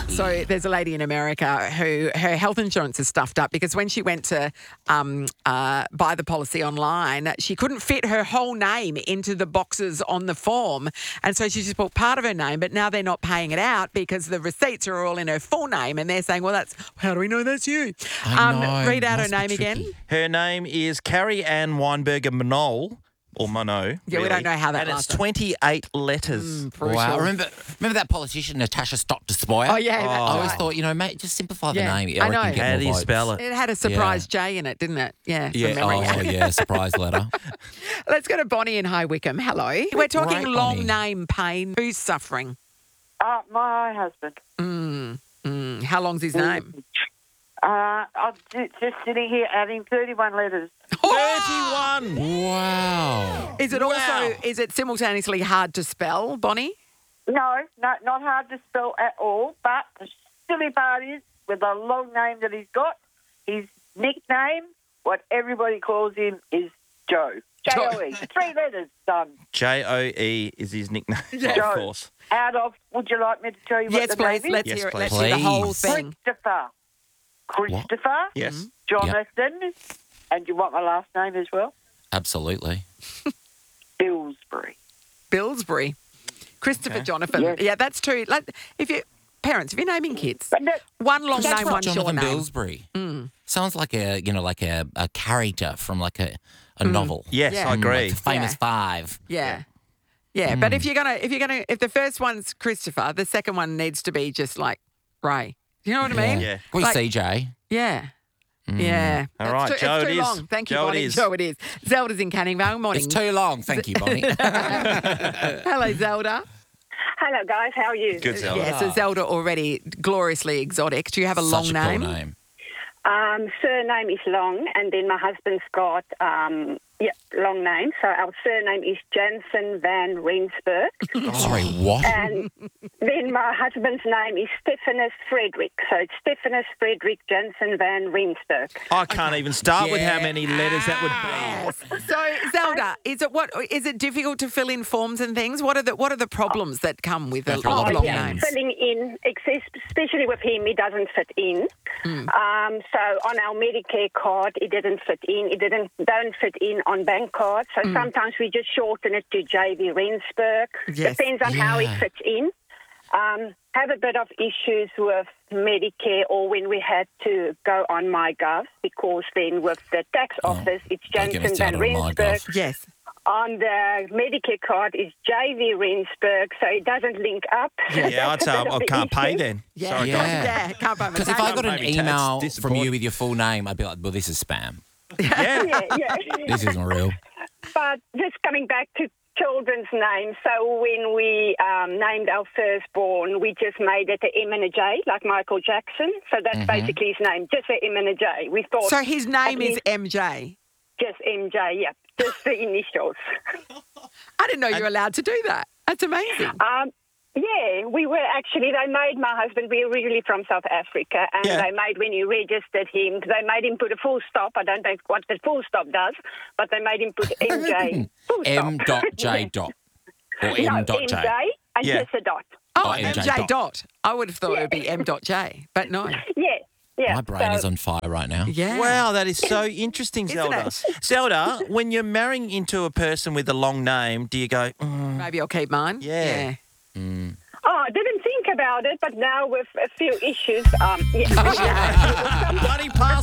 So there's a lady in America who her health insurance is stuffed up because when she went to buy the policy online, she couldn't fit her whole name into the boxes on the form. And so she just put part of her name, but now they're not paying it out because the receipts are all in her full name. And they're saying, well, how do we know that's you? I know. Read out her Must be name tricky. again. Her name is Carrie Ann Weinberger Monod, or Monod. Yeah, we don't know how that And it's last 28 letters. Wow. Remember that politician, Natasha Stott-Despoja? Oh, yeah, that's I always right. thought, mate, just simplify the Yeah, name. I reckon know. you get How more do you votes. spell it? It had a surprise J in it, didn't it? Yeah, from Yeah. memory. Oh, yeah. Surprise letter. Let's go to Bonnie in High Wycombe. Hello. We're talking Right, long Bonnie. name pain. Who's suffering? My husband. How long's his name? I'm just sitting here adding 31 letters. 31. Wow. Is it simultaneously hard to spell, Bonnie? No, not hard to spell at all. But the silly part is, with the long name that he's got, his nickname, what everybody calls him, is Joe. J-O-E. 3 letters, son. J-O-E is his nickname, Joe. of course. Out of, would you like me to tell you what Yes, the please. name is? Let's Yes, hear it. please. Let's hear the whole Please. thing. Christopher, Yes. Jonathan, and you want my last name as well? Absolutely. Billsbury. Billsbury. Christopher Okay. Jonathan. Yes. Yeah, that's true. Like, if you're naming kids, But that, one long That's name, right, one short Jonathan name. Billsbury. Sounds like a character from like a novel. Yes, Yeah. I agree. Like the Famous Yeah. Five. Yeah. But if the first one's Christopher, the second one needs to be just like Ray. Do you know what I mean? Yeah. We Like- CJ. Yeah. Yeah. All That's right, too, Joe, it's it too is. long. Thank you, Joe, it Bonnie. is. Joe, it is. Zelda's in Canning Vale. Morning. It's too long. Thank you, Bonnie. Hello, Zelda. Hello, guys. How are you? Good, Zelda. Yeah, so Zelda already gloriously exotic. Do you have a long Such name? cool name. Surname is long, and then my husband's got long name. So our surname is Jansen van Rensburg, Sorry, what? and then my husband's name is Stephanus Frederick. So it's Stephanus Frederick Jansen van Rensburg. I can't even start with how Yeah. many letters that would be. Yes. So Zelda, is it difficult to fill in forms and things? What are the problems that come with a Go through a lot of long names. name? Filling in, especially with him, he doesn't fit in. So on our Medicare card, it didn't fit in. It don't fit in on bank cards. So sometimes we just shorten it to JV Rensburg. Yes. Depends on how it Yeah. fits in. Have a bit of issues with Medicare, or when we had to go on MyGov, because then with the tax office, it's Don't get me Jansen van started on Rensburg. MyGov. Yes. On the Medicare card is JV Rensburg, so it doesn't link up. Yeah, I'd say That's a bit I of can't the pay issue. then. Yeah. Sorry, Yeah. guys. Yeah. Can't buy my Because if tax. I got an Maybe tax email from disappoint. you with your full name, I'd be like, well, this is spam. Yeah. Yeah. This isn't real. But just coming back to children's names, so when we named our firstborn, we just made it a M and a J, like Michael Jackson. So that's basically his name, just a M and a J. We thought So his name at is least MJ. just MJ, yeah, just the initials. I didn't know you were allowed to do that. That's amazing. Yeah, we were actually, they made my husband, we're originally from South Africa, and Yeah. they made, when you registered him, they made him put a full stop. I don't know what the full stop does, but they made him put MJ. Full stop. M.J. Or No, M.J. MJ and Yeah. just a dot. Oh, MJ MJ dot. I would have thought it would be M.J, but no. Yeah. My brain so- is on fire right now. Yeah. Wow, that is so interesting, Isn't Zelda. it? Zelda, when you're marrying into a person with a long name, do you go, Maybe I'll keep mine. Yeah. Oh, I didn't think about it, but now with a few issues, yeah. bloody pass